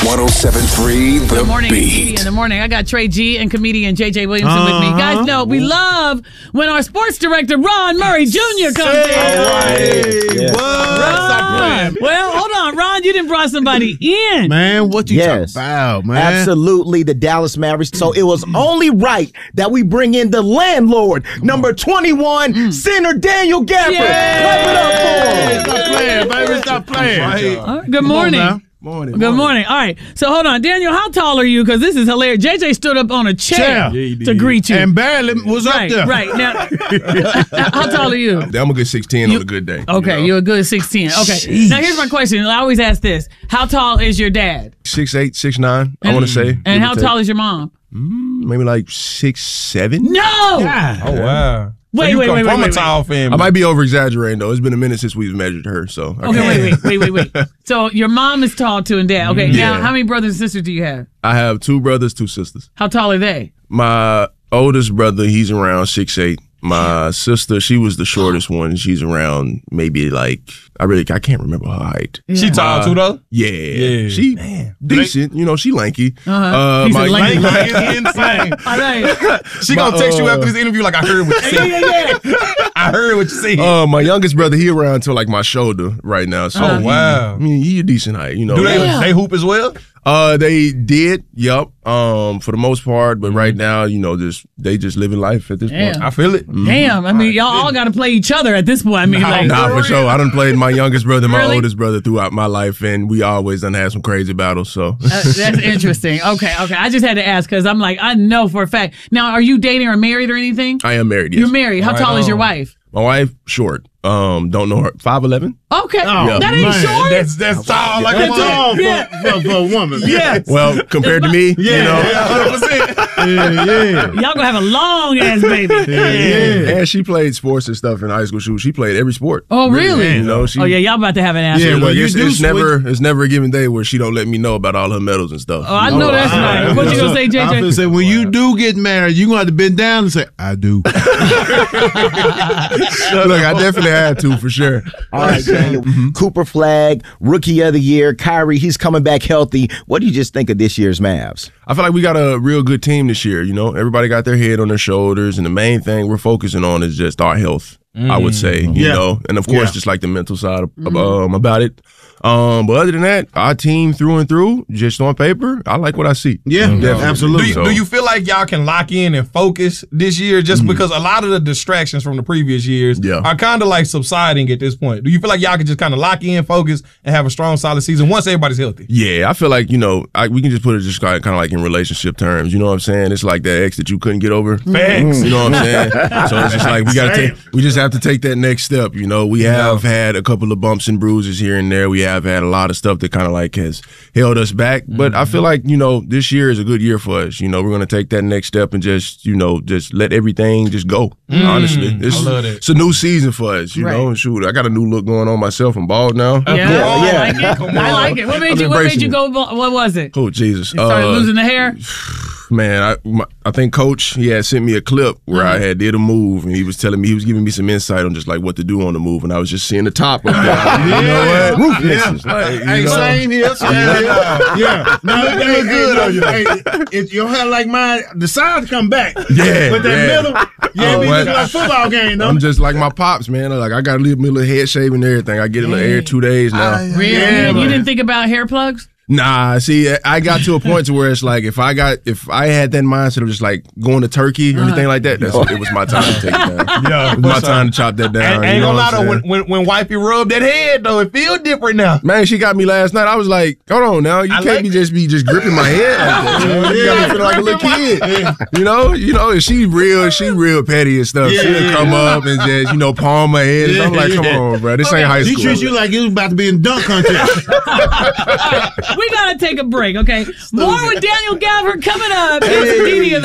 107.3 The Good morning, Beat. in the morning. I got Trey G and comedian JJ Williamson with me. Guys, know we love when our sports director Ron Murray Jr. comes in. Hey, Ron. Well, hold on, Ron. You didn't brought somebody in. Man, what you talking about, man? Absolutely, the Dallas Mavericks. So it was only right that we bring in the landlord, number 21, Center Daniel Gafford. Clap it up for him. Stop playing, baby. Stop playing. All right, good morning. Good morning. All right. So hold on. Daniel, how tall are you? Because this is hilarious. JJ stood up on a chair to greet you. And barely was up there. Right. Now, how tall are you? I'm a good 6'10" on a good day. Okay, you're a good 16. Okay. Now, here's my question. I always ask this. How tall is your dad? 6'8", 6'9", I want to say. And how tall is your mom? Maybe like 6'7". No! Oh, wow. Wait. From a tall family. I might be over-exaggerating, though. It's been a minute since we've measured her, so. Okay, wait. So your mom is tall too and dad. Okay, now how many brothers and sisters do you have? I have 2 brothers, 2 sisters. How tall are they? My oldest brother, he's around 6'8". My sister, she was the shortest one. She's around maybe like, I can't remember her height. Yeah. She tall too, though? Yeah. She decent. You know, she lanky. He's a lanky. Insane. All right. She gonna text you after this interview like, I heard what you said. I heard what you said. My youngest brother, he around to like my shoulder right now. So wow. he a decent height, you know. Do they hoop as well? They did, for the most part, but right now, you know, they just living life at this point. I feel it. Damn, I mean, y'all all got to play each other at this point. I mean, for sure. I done played my youngest brother, my Really? oldest brother throughout my life, and we always done had some crazy battles. So that's interesting. Okay. I just had to ask because I'm like, I know for a fact. Now, are you dating or married or anything? I am married. Yes. You're married. How tall is your wife? My wife, short. Don't know her. 5'11". Okay, Yeah. that ain't short. That's tall like a Tall mother. for a woman. Yeah. Well, compared to me, you know. 100%. Y'all gonna have a long ass baby. And she played sports and stuff in high school. She played every sport. Oh, really? You know, Y'all about to have an ass. Yeah, well, you do it's never a given day where she don't let me know about all her medals and stuff. Oh, I know that's right. What you gonna say, I'm JJ? gonna say when you do get married, you gonna have to bend down and say, "I do." Look, I definitely had to for sure. All right, Daniel. Cooper Flag, Rookie of the Year. Kyrie, he's coming back healthy. What do you just think of this year's Mavs? I feel like we got a real good team this year. You know, everybody got their head on their shoulders, and the main thing we're focusing on is just our health. I would say, you know, and of course, just like the mental side about it. But other than that, our team through and through, just on paper, I like what I see. Yeah, Definitely. absolutely. Do you feel like y'all can lock in and focus this year just because a lot of the distractions from the previous years are kind of like subsiding at this point? Do you feel like y'all can just kind of lock in, focus, and have a strong, solid season once everybody's healthy? Yeah, I feel like, you know, we can just put it just kind of like in relationship terms. You know what I'm saying? It's like that ex that you couldn't get over. Facts. You know what I'm saying? So it's just like we just have to take that next step. You know, we have had a couple of bumps and bruises here and there. We have had a lot of stuff that kind of like has held us back. But I feel like, you know, this year is a good year for us. You know, we're going to take that next step and just, you know, just let everything just go. Honestly. I love that. It's a new season for us, you know. And shoot, I got a new look going on myself. I'm bald now. I like it. What made you go? What was it? Oh, Jesus. You started losing the hair? Man, I think Coach, he had sent me a clip where I had did a move, and he was telling me, he was giving me some insight on just like what to do on the move, and I was just seeing the top of that. You know what? Ruthless. Like, Hey, same here. Yeah. No, it look good on you. Hey, if your hair like mine, the sides come back. Yeah. But that middle, it's like a football game, though. I'm just like my pops, man. Like, I got a little head shave and everything. I get it every 2 days now. Really? Yeah, You didn't think about hair plugs? Nah, see, I got to a point to where it's like if I had that mindset of just like going to Turkey or anything like that, it was my time to take it down. It was my time to chop that down. Ain't gonna lie though, when wifey rubbed that head though, it feel different now. Man, she got me last night. I was like, hold on now, you can't be just gripping my head like that. You know? You got me feeling like a little kid. You know, and she real petty and stuff. She'll come up and just, you know, palm my head. And I'm like, come on, bro, this ain't high school. She treats you like you was about to be in dunk contest. We gotta take a break, okay? More with Daniel Gafford coming up. It's